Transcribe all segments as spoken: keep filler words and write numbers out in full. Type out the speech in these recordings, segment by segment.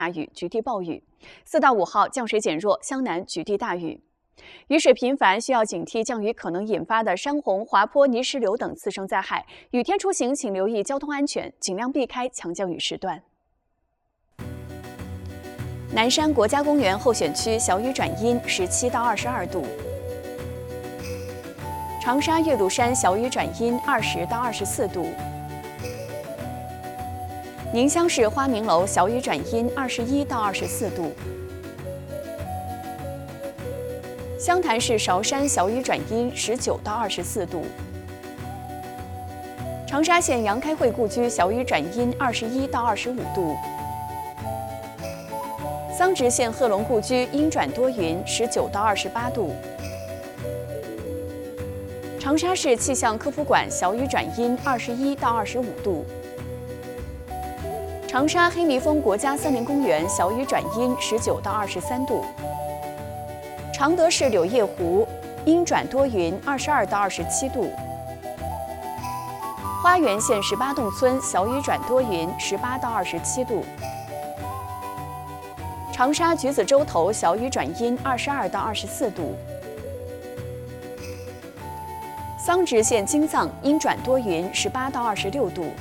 大雨，局地暴雨。四到五号降水减弱，湘南局地大雨。雨水频繁，需要警惕降雨可能引发的山洪、滑坡、泥石流等次生灾害。雨天出行，请留意交通安全，尽量避开强降雨时段。南山国家公园候选区小雨转阴，十七到二十二度。长沙岳麓山小雨转阴，二十到二十四度。宁乡市花明楼小雨转阴，二十一到二十四度。湘潭市韶山小雨转阴，十九到二十四度。长沙县杨开会故居小雨转阴，二十一到二十五度。桑植县贺龙故居阴转多云，十九到二十八度。长沙市气象科普馆小雨转阴，二十一到二十五度。长沙黑泥峰国家森林公园小雨转阴，十九到二十三度。常德市柳叶湖阴转多云，二十二到二十七度。花园县十八洞村小雨转多云，十八到二十七度。长沙橘子洲头小雨转阴，二十二到二十四度。桑植县金藏阴转多云，十八到二十六度。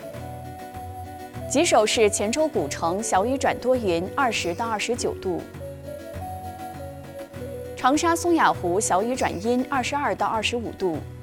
吉首市黔州古城小雨转多云，二十到二十九度。长沙松雅湖小雨转阴，二十二到二十五度。